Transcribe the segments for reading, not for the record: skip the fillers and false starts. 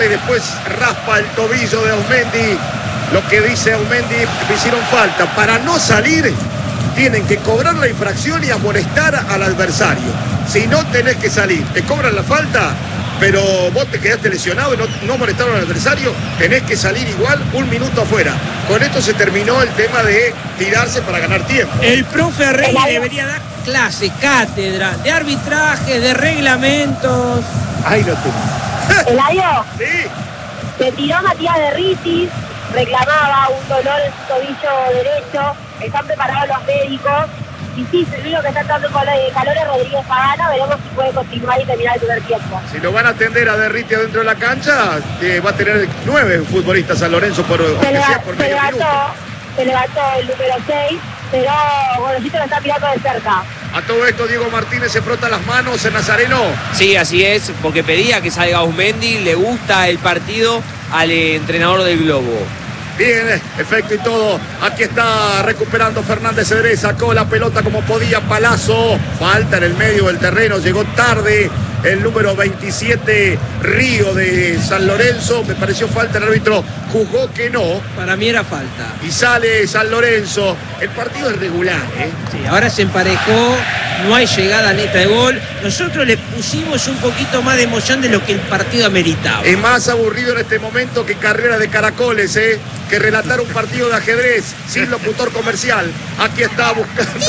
Y después raspa el tobillo de Aumendi. Lo que dice Aumendi, me hicieron falta. Para no salir, tienen que cobrar la infracción y amonestar al adversario. Si no tenés que salir, te cobran la falta, pero vos te quedaste lesionado y no amonestaron al adversario, tenés que salir igual 1 minuto afuera. Con esto se terminó el tema de tirarse para ganar tiempo. El profe Rey debería dar clase, cátedra, de arbitraje, de reglamentos. Ahí lo tenés. Eladio, Sí. se tiró Matías Derritis, reclamaba un dolor en su tobillo derecho, están preparados los médicos, y sí, el único que está entrando en calor es Rodríguez Pagano, veremos si puede continuar y terminar el primer tiempo. Si lo van a atender a Derriti adentro de la cancha, va a tener 9 futbolistas San Lorenzo por medio minuto. Se levantó el número 6, pero Gorosito lo está mirando de cerca. A todo esto Diego Martínez se frota las manos en Nazareno. Sí, así es, porque pedía que salga Aumendi, le gusta el partido al entrenador del Globo. Bien, efecto y todo. Aquí está recuperando Fernández Cedrés. Sacó la pelota como podía. Palazzo. Falta en el medio del terreno. Llegó tarde el número 27 Río de San Lorenzo. Me pareció falta. El árbitro juzgó que no. Para mí era falta. Y sale San Lorenzo. El partido es regular, ¿eh? Sí, ahora se emparejó. No hay llegada neta de gol. Nosotros le pusimos un poquito más de emoción de lo que el partido ameritaba. Es más aburrido en este momento que carrera de caracoles, ¿eh? Que relatar un partido de ajedrez sin locutor comercial. Aquí está buscando.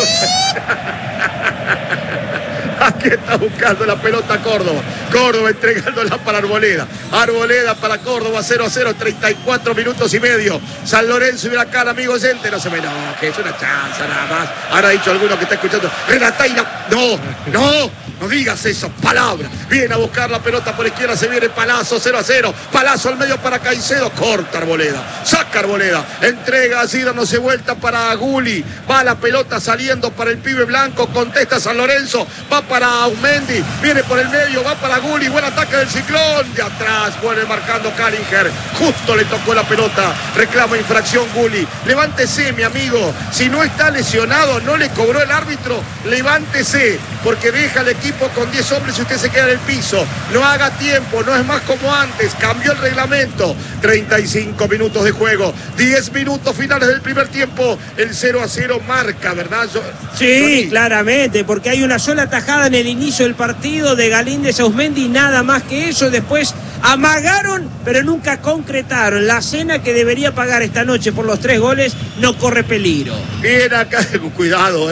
Aquí está buscando la pelota Córdoba. Córdoba entregándola para Arboleda. Arboleda para Córdoba, 0-0, 34 minutos y medio. San Lorenzo y Huracán, amigo oyente. No se me enoje, es una chance nada más. Ahora ha dicho alguno que está escuchando. Renataina, no digas eso, palabra. Viene a buscar la pelota por izquierda, se viene Palazzo, 0-0. Palazzo al medio para Caicedo, corta Arboleda. Saca Arboleda, entrega así, dándose vuelta para Gulli. Va la pelota saliendo para el pibe blanco, contesta San Lorenzo. Va para Aumendi, viene por el medio, va para Gulli, buen ataque del Ciclón, de atrás, vuelve marcando Callinger, justo le tocó la pelota, reclama infracción Gulli, levántese mi amigo, si no está lesionado, no le cobró el árbitro, levántese, porque deja al equipo con 10 hombres y usted se queda en el piso, no haga tiempo, no es más como antes, cambió el reglamento, 35 minutos de juego, 10 minutos finales del primer tiempo, el 0-0 marca, ¿verdad? Sí, claramente, porque hay una sola tajada en el inicio del partido de Galíndez Aumendi, nada más que eso. Después amagaron, pero nunca concretaron. La cena que debería pagar esta noche por los 3 goles no corre peligro. Bien acá, cuidado,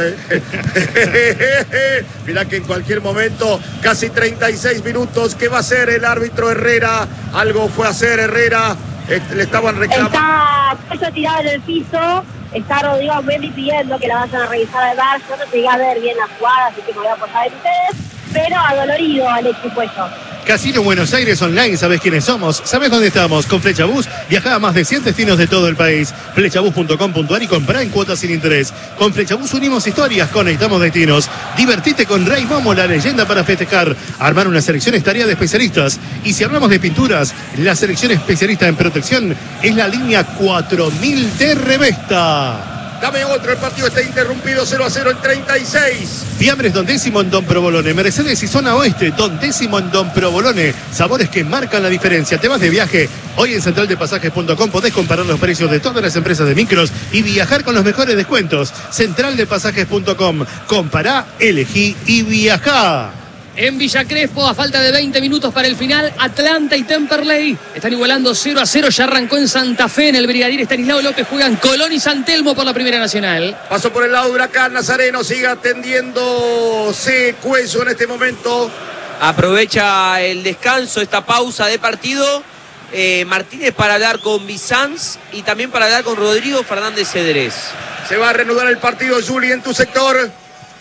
Mirá que en cualquier momento, casi 36 minutos, ¿qué va a hacer el árbitro Herrera? Algo fue a hacer Herrera, le estaban reclamando. Está Pollo tirado en el piso. Está Rodrigo Aumendi pidiendo que la vayan a revisar al VAR. Yo no llegué a ver bien la jugada, así que me voy a apoyar en ustedes. Pero adolorido Alexis Puello. Casino Buenos Aires Online, ¿sabés quiénes somos? ¿Sabés dónde estamos? Con Flechabús viaja a más de 100 destinos de todo el país. Flechabús.com.ar y comprá en cuotas sin interés. Con Flechabús unimos historias, conectamos destinos. Divertite con Rey Momo, la leyenda para festejar. Armar una selección es tarea de especialistas. Y si hablamos de pinturas, la selección especialista en protección es la línea 4000 de Revesta. Dame otro, el partido está interrumpido, 0-0 en 36. Fiambres Don Décimo en Don Provolone, Mercedes y Zona Oeste, Don Décimo en Don Provolone. Sabores que marcan la diferencia. Te vas de viaje. Hoy en centraldepasajes.com podés comparar los precios de todas las empresas de micros y viajar con los mejores descuentos. Centraldepasajes.com. Compará, elegí y viajá. En Villa Crespo, a falta de 20 minutos para el final, Atlanta y Temperley están igualando 0-0. Ya arrancó en Santa Fe, en el Brigadier Estanislao López. Juegan Colón y San Telmo por la Primera Nacional. Pasó por el lado de Huracán, Nazareno sigue atendiéndose Cuello en este momento. Aprovecha el descanso, esta pausa de partido. Martínez para hablar con Bizanz y también para hablar con Rodrigo Fernández Cedrés. Se va a reanudar el partido, Juli, en tu sector.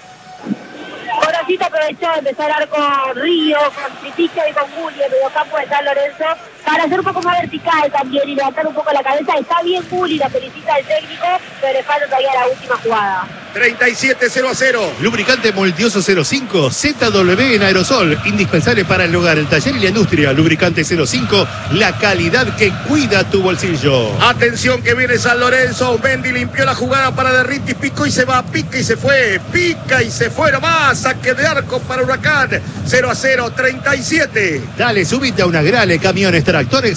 Gorosito aprovechó de empezar a hablar con Río, con Triticho y con Gulli, el mediocampo de San Lorenzo, para ser un poco más vertical también y levantar un poco la cabeza. Está bien Gulli, la felicita del técnico, pero le falta todavía la última jugada. 37-0-0. Lubricante Multioso 05, ZW en aerosol, indispensable para el hogar, el taller y la industria. Lubricante 05, la calidad que cuida tu bolsillo. Atención que viene San Lorenzo. Aumendi limpió la jugada para Derritis, picó y se va, pica y se fue nomás. Saque de arco para Huracán. 0-0, 37. Dale, subite a una Grale, camiones, tractores